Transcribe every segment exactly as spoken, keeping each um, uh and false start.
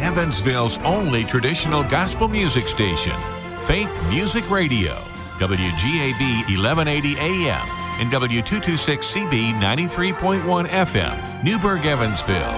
Evansville's only traditional gospel music station, Faith Music Radio, W G A B eleven eighty A M and W two twenty-six C B ninety-three point one F M, Newburgh, Evansville.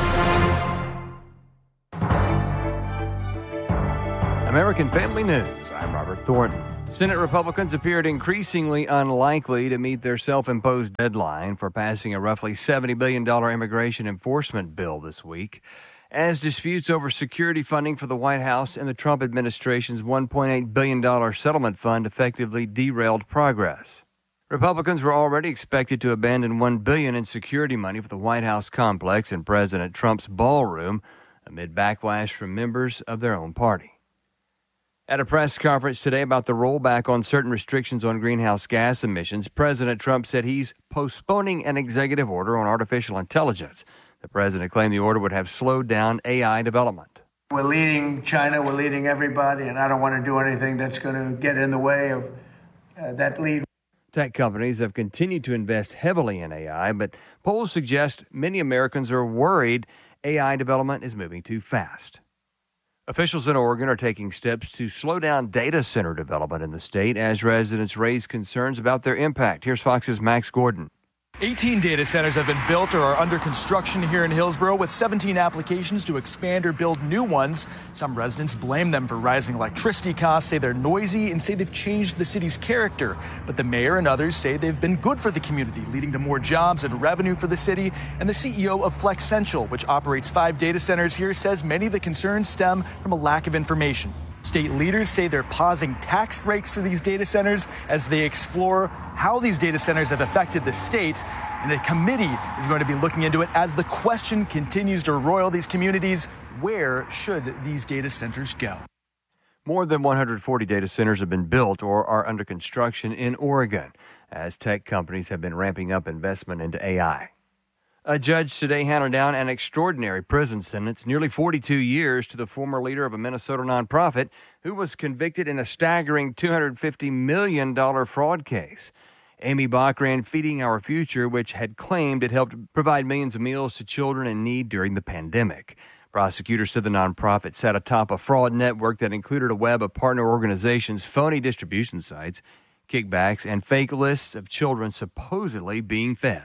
American Family News, I'm Robert Thornton. Senate Republicans appeared increasingly unlikely to meet their self-imposed deadline for passing a roughly seventy billion dollars immigration enforcement bill this week, as disputes over security funding for the White House and the Trump administration's one point eight billion dollars settlement fund effectively derailed progress. Republicans were already expected to abandon one billion dollars in security money for the White House complex and President Trump's ballroom amid backlash from members of their own party. At a press conference today about the rollback on certain restrictions on greenhouse gas emissions, President Trump said he's postponing an executive order on artificial intelligence. The president claimed the order would have slowed down A I development. We're leading China, we're leading everybody, and I don't want to do anything that's going to get in the way of uh, that lead. Tech companies have continued to invest heavily in A I, but polls suggest many Americans are worried A I development is moving too fast. Officials in Oregon are taking steps to slow down data center development in the state as residents raise concerns about their impact. Here's Fox's Max Gordon. eighteen data centers have been built or are under construction here in Hillsborough, with seventeen applications to expand or build new ones. Some residents blame them for rising electricity costs, say they're noisy, and say they've changed the city's character. But the mayor and others say they've been good for the community, leading to more jobs and revenue for the city. And the C E O of Flexential, which operates five data centers here, says many of the concerns stem from a lack of information. State leaders say they're pausing tax breaks for these data centers as they explore how these data centers have affected the state. And a committee is going to be looking into it as the question continues to roil these communities. Where should these data centers go? More than one hundred forty data centers have been built or are under construction in Oregon as tech companies have been ramping up investment into A I. A judge today handed down an extraordinary prison sentence, nearly forty-two years, to the former leader of a Minnesota nonprofit who was convicted in a staggering two hundred fifty million dollars fraud case. Amy Bach ran Feeding Our Future, which had claimed it helped provide millions of meals to children in need during the pandemic. Prosecutors said the nonprofit sat atop a fraud network that included a web of partner organizations, phony distribution sites, kickbacks, and fake lists of children supposedly being fed.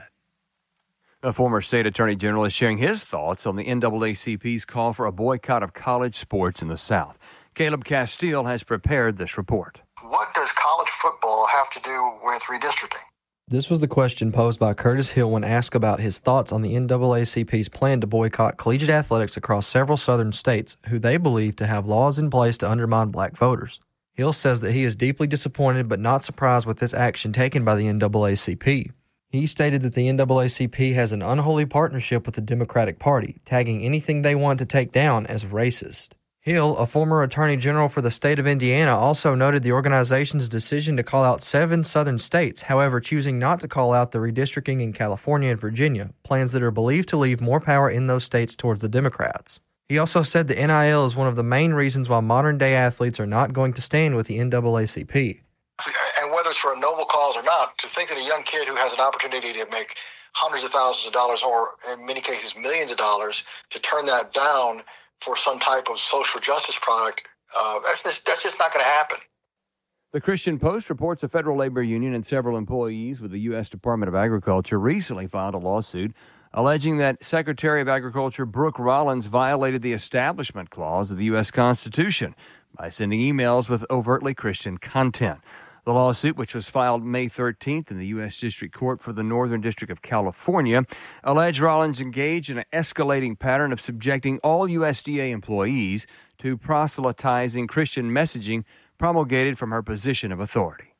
A former state attorney general is sharing his thoughts on the N double A C P's call for a boycott of college sports in the South. Caleb Castile has prepared this report. What does college football have to do with redistricting? This was the question posed by Curtis Hill when asked about his thoughts on the N double A C P's plan to boycott collegiate athletics across several southern states, who they believe to have laws in place to undermine black voters. Hill says that he is deeply disappointed but not surprised with this action taken by the N double A C P. He stated that the N double A C P has an unholy partnership with the Democratic Party, tagging anything they want to take down as racist. Hill, a former attorney general for the state of Indiana, also noted the organization's decision to call out seven southern states, however choosing not to call out the redistricting in California and Virginia, plans that are believed to leave more power in those states towards the Democrats. He also said the N I L is one of the main reasons why modern-day athletes are not going to stand with the N double A C P. And whether it's for a noble cause or not, to think that a young kid who has an opportunity to make hundreds of thousands of dollars, or in many cases millions of dollars, to turn that down for some type of social justice product, uh, that's, just, that's just not going to happen. The Christian Post reports a federal labor union and several employees with the U S Department of Agriculture recently filed a lawsuit alleging that Secretary of Agriculture Brooke Rollins violated the Establishment Clause of the U S Constitution by sending emails with overtly Christian content. The lawsuit, which was filed May thirteenth in the U S District Court for the Northern District of California, alleged Rollins engaged in an escalating pattern of subjecting all U S D A employees to proselytizing Christian messaging promulgated from her position of authority.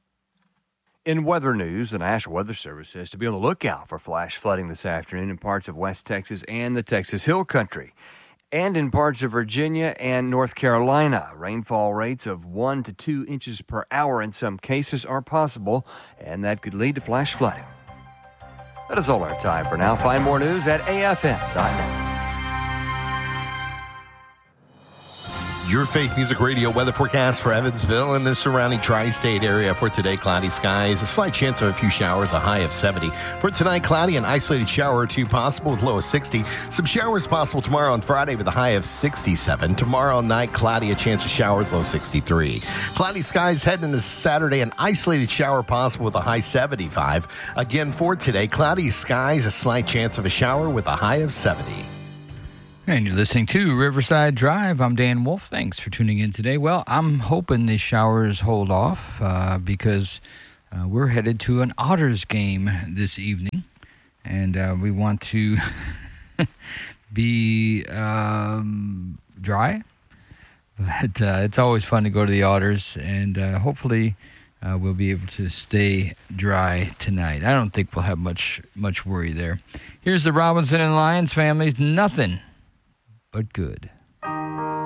In weather news, the National Weather Service says to be on the lookout for flash flooding this afternoon in parts of West Texas and the Texas Hill Country. And in parts of Virginia and North Carolina, rainfall rates of one to two inches per hour in some cases are possible, and that could lead to flash flooding. That is all our time for now. Find more news at A F M dot net. Your Faith Music Radio weather forecast for Evansville and the surrounding tri-state area for today. Cloudy skies, a slight chance of a few showers, a high of seventy. For tonight, cloudy, an isolated shower or two possible with low of sixty. Some showers possible tomorrow on Friday with a high of sixty-seven. Tomorrow night, cloudy, a chance of showers, low sixty-three. Cloudy skies heading into Saturday, an isolated shower possible with a high seventy-five. Again for today, cloudy skies, a slight chance of a shower with a high of seventy. And you're listening to Riverside Drive. I'm Dan Wolf. Thanks for tuning in today. Well, I'm hoping the showers hold off uh, because uh, we're headed to an Otters game this evening. And uh, we want to be um, dry. But uh, it's always fun to go to the Otters. And uh, hopefully uh, we'll be able to stay dry tonight. I don't think we'll have much, much worry there. Here's the Robinson and Lyons families. Nothing but good.